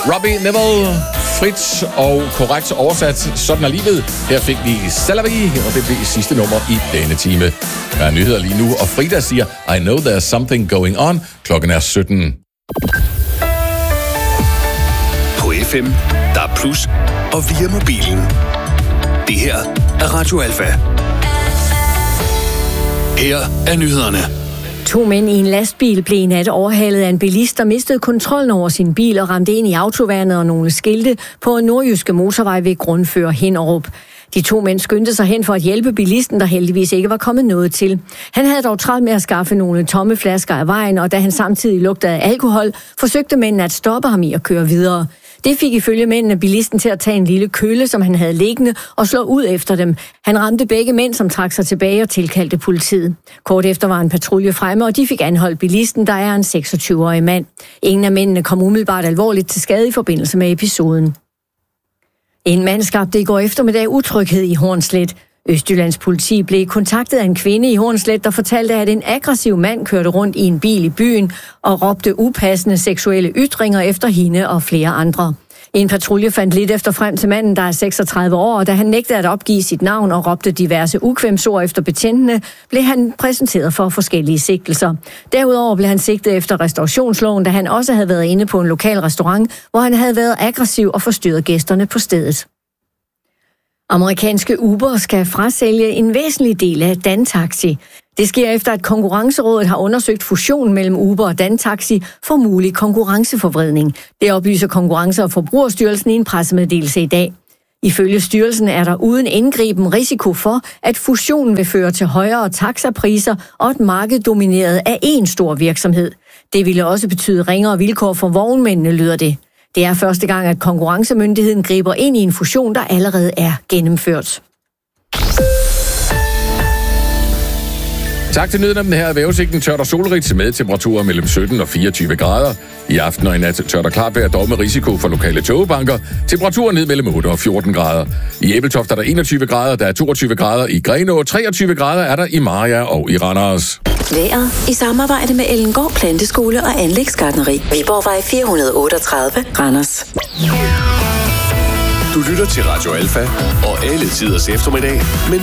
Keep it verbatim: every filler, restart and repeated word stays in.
Robbie Neville, frit og korrekt oversat. Sådan er livet. Her fik vi Salavi, og det blev sidste nummer i denne time. Der er nyheder lige nu, og Frida siger, I know there's something going on. Klokken er sytten. På F M, der er plus, og via mobilen. Det her er Radio Alfa. Her er nyhederne. To mænd i en lastbil blev i nat overhalet af en bilist, der mistede kontrollen over sin bil og ramte ind i autoværnet og nogle skilte på en nordjyske motorvej ved Grundfør Hinderup. De to mænd skyndte sig hen for at hjælpe bilisten, der heldigvis ikke var kommet noget til. Han havde dog travlt med at skaffe nogle tomme flasker af vejen, og da han samtidig lugtede af alkohol, forsøgte mændene at stoppe ham i at køre videre. Det fik ifølge mændene bilisten til at tage en lille køle, som han havde liggende, og slå ud efter dem. Han ramte begge mænd, som trak sig tilbage og tilkaldte politiet. Kort efter var en patrulje fremme, og de fik anholdt bilisten, der er en seksogtyve-årig mand. Ingen af mændene kom umiddelbart alvorligt til skade i forbindelse med episoden. En mand skabte i går eftermiddag utryghed i Hornslet. Østjyllands politi blev kontaktet af en kvinde i Hornslet, der fortalte, at en aggressiv mand kørte rundt i en bil i byen og råbte upassende seksuelle ytringer efter hende og flere andre. En patrulje fandt lidt efter frem til manden, der er seksogtredive år, og da han nægtede at opgive sit navn og råbte diverse ukvemsord efter betjentene, blev han præsenteret for forskellige sigtelser. Derudover blev han sigtet efter restaurationsloven, da han også havde været inde på en lokal restaurant, hvor han havde været aggressiv og forstyrret gæsterne på stedet. Amerikanske Uber skal frasælge en væsentlig del af Dantaxi. Det sker efter, at Konkurrencerådet har undersøgt fusionen mellem Uber og Dantaxi for mulig konkurrenceforvridning. Det oplyser Konkurrence- og Forbrugerstyrelsen i en pressemeddelelse i dag. Ifølge styrelsen er der uden indgriben risiko for, at fusionen vil føre til højere taxapriser og et marked domineret af én stor virksomhed. Det ville også betyde ringere vilkår for vognmændene, lyder det. Det er første gang, at konkurrencemyndigheden griber ind i en fusion, der allerede er gennemført. Tak til nyheden. Her er vejrudsigten tørt og solrigt med temperaturer mellem sytten og fireogtyve grader. I aften og i nat tørt og klart vejr, dog med risiko for lokale tågebanker. Temperaturer ned mellem otte og fjorten grader. I Ebeltoft er der enogtyve grader, der er toogtyve grader i Grenaa, treogtyve grader er der i Mariager og i Randers. Vejret i samarbejde med Ellengård Planteskole og Anlægsgartneri. Viborgvej fire hundrede otteogtredive, Randers. Du lytter til Radio Alfa og alle tiders eftermiddag med